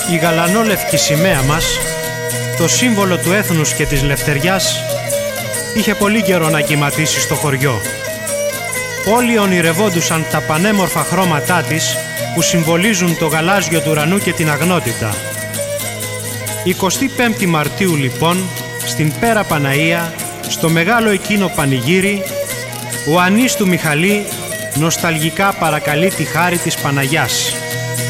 Η γαλανόλευκη σημαία μας, το σύμβολο του έθνους και της λευτεριάς, είχε πολύ καιρό να κυματίσει στο χωριό. Όλοι ονειρευόντουσαν τα πανέμορφα χρώματά της που συμβολίζουν το γαλάζιο του ουρανού και την αγνότητα. 25η Μαρτίου λοιπόν, στην Πέρα Παναΐα, στο μεγάλο εκείνο πανηγύρι, ο Ανής του Μιχαλή νοσταλγικά παρακαλεί τη χάρη της Παναγιάς.